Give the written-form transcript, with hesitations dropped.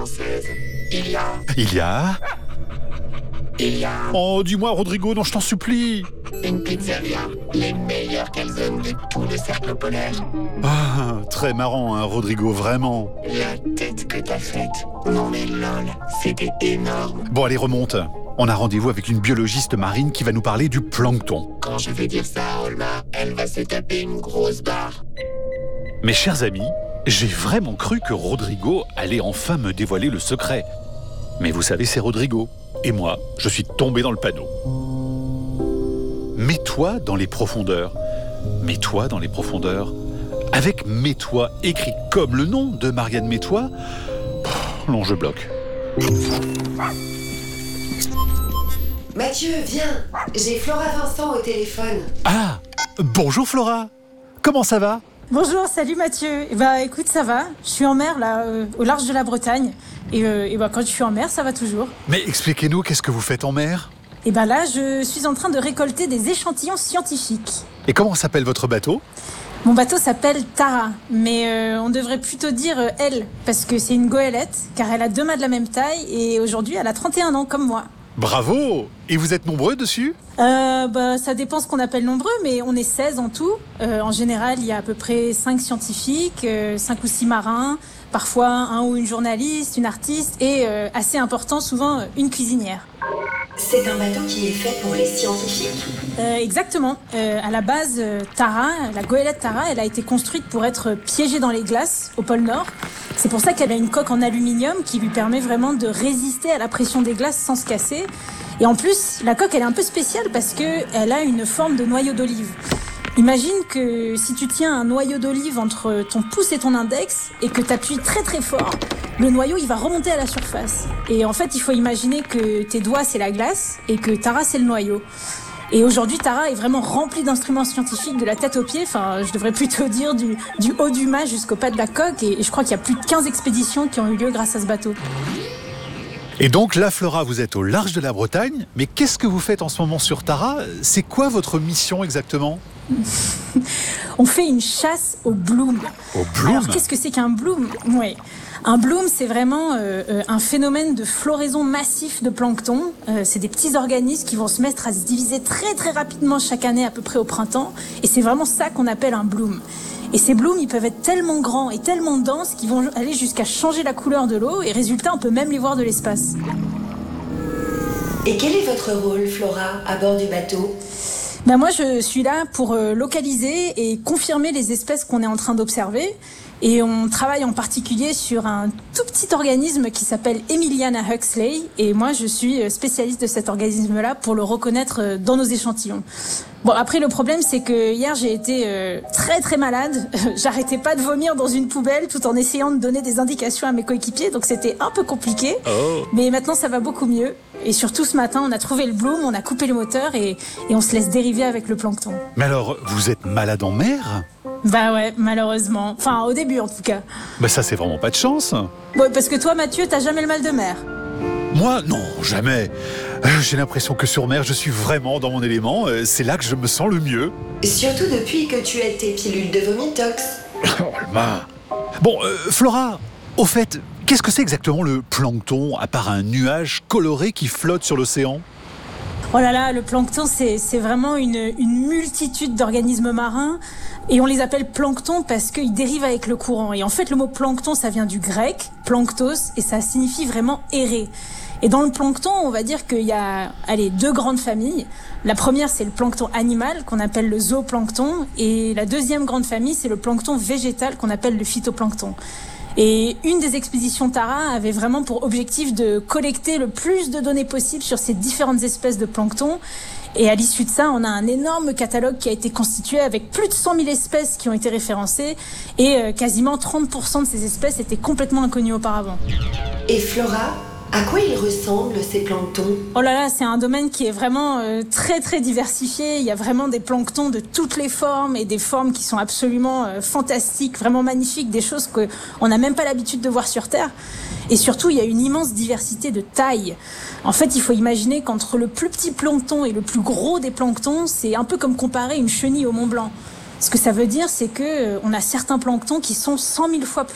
française, il y a... Oh, dis-moi, Rodrigo, non, je t'en supplie. une pizzeria, les meilleures calzones de tout le cercle polaire. Ah, très marrant, hein, Rodrigo, vraiment. La tête que t'as faite, non mais lol, c'était énorme. Bon, allez, remonte. On a rendez-vous avec une biologiste marine qui va nous parler du plancton. Quand je vais dire ça à Olma, elle va se taper une grosse barre. Mes chers amis, j'ai vraiment cru que Rodrigo allait enfin me dévoiler le secret. Mais vous savez, c'est Rodrigo. Et moi, je suis tombé dans le panneau. Mets-toi dans les profondeurs. Mets-toi dans les profondeurs. Avec Mets-toi écrit comme le nom de Marianne Mets-toi, non, je bloque. Mathieu, viens. J'ai Flora Vincent au téléphone. Ah, bonjour Flora. Comment ça va ? Bonjour, salut Mathieu. Écoute, ça va. Je suis en mer là, au large de la Bretagne. Et quand je suis en mer, ça va toujours. Mais expliquez-nous, qu'est-ce que vous faites en mer ? Là, je suis en train de récolter des échantillons scientifiques. Et comment s'appelle votre bateau ? Mon bateau s'appelle Tara, mais on devrait plutôt dire elle, parce que c'est une goélette, car elle a 2 mâts de la même taille, et aujourd'hui, elle a 31 ans, comme moi. Bravo ! Et vous êtes nombreux dessus ? Ça dépend ce qu'on appelle nombreux, mais on est 16 en tout. En général, il y a à peu près 5 scientifiques, 5 ou 6 marins, parfois un ou une journaliste, une artiste, et assez important, souvent une cuisinière. C'est un bateau qui est fait pour les scientifiques. Exactement. À la base, Tara, la goélette Tara, elle a été construite pour être piégée dans les glaces au pôle Nord. C'est pour ça qu'elle a une coque en aluminium qui lui permet vraiment de résister à la pression des glaces sans se casser. Et en plus, la coque, elle est un peu spéciale parce qu'elle a une forme de noyau d'olive. Imagine que si tu tiens un noyau d'olive entre ton pouce et ton index et que tu appuies très très fort, le noyau il va remonter à la surface. Et en fait, il faut imaginer que tes doigts c'est la glace et que Tara c'est le noyau. Et aujourd'hui, Tara est vraiment remplie d'instruments scientifiques de la tête aux pieds. Enfin, je devrais plutôt dire du haut du mât jusqu'au pas de la coque. Et je crois qu'il y a plus de 15 expéditions qui ont eu lieu grâce à ce bateau. Et donc là, Flora, vous êtes au large de la Bretagne. Mais qu'est-ce que vous faites en ce moment sur Tara ? C'est quoi votre mission exactement ? On fait une chasse au bloom. Au bloom ? Alors, qu'est-ce que c'est qu'un bloom ? Ouais. Un bloom, c'est vraiment un phénomène de floraison massif de plancton. C'est des petits organismes qui vont se mettre à se diviser très très rapidement chaque année, à peu près au printemps. Et c'est vraiment ça qu'on appelle un bloom. Et ces blooms, ils peuvent être tellement grands et tellement denses qu'ils vont aller jusqu'à changer la couleur de l'eau. Et résultat, on peut même les voir de l'espace. Et quel est votre rôle, Flora, à bord du bateau ? Moi, je suis là pour localiser et confirmer les espèces qu'on est en train d'observer. Et on travaille en particulier sur un tout petit organisme qui s'appelle Emiliana Huxley. Et moi, je suis spécialiste de cet organisme-là pour le reconnaître dans nos échantillons. Bon, après, le problème, c'est que hier, j'ai été très très malade. J'arrêtais pas de vomir dans une poubelle tout en essayant de donner des indications à mes coéquipiers. Donc, c'était un peu compliqué. Oh. Mais maintenant, ça va beaucoup mieux. Et surtout, ce matin, on a trouvé le bloom, on a coupé le moteur et on se laisse dériver avec le plancton. Mais alors, vous êtes malade en mer ? Ouais, malheureusement. Enfin, au début, en tout cas. Ça, c'est vraiment pas de chance. Ouais, parce que toi, Mathieu, t'as jamais le mal de mer. Moi, non, jamais. J'ai l'impression que sur mer, je suis vraiment dans mon élément. C'est là que je me sens le mieux. Surtout depuis que tu as tes pilules de vomitox. Oh, Alma. Bon, Flora, au fait, qu'est-ce que c'est exactement le plancton, à part un nuage coloré qui flotte sur l'océan ? Oh là là, le plancton, c'est vraiment une multitude d'organismes marins. Et on les appelle plancton parce qu'ils dérivent avec le courant. Et en fait, le mot plancton, ça vient du grec, planctos, et ça signifie vraiment errer. Et dans le plancton, on va dire qu'il y a 2 grandes familles. La première, c'est le plancton animal, qu'on appelle le zooplancton. Et la deuxième grande famille, c'est le plancton végétal, qu'on appelle le phytoplancton. Et une des expéditions Tara avait vraiment pour objectif de collecter le plus de données possibles sur ces différentes espèces de plancton. Et à l'issue de ça, on a un énorme catalogue qui a été constitué avec plus de 100 000 espèces qui ont été référencées et quasiment 30% de ces espèces étaient complètement inconnues auparavant. Et Flora, à quoi ils ressemblent ces planctons ? Oh là là, c'est un domaine qui est vraiment très très diversifié. Il y a vraiment des planctons de toutes les formes et des formes qui sont absolument fantastiques, vraiment magnifiques, des choses qu'on n'a même pas l'habitude de voir sur Terre. Et surtout, il y a une immense diversité de tailles. En fait, il faut imaginer qu'entre le plus petit plancton et le plus gros des planctons, c'est un peu comme comparer une chenille au Mont Blanc. Ce que ça veut dire, c'est qu'on a certains planctons qui sont 100 000 fois plus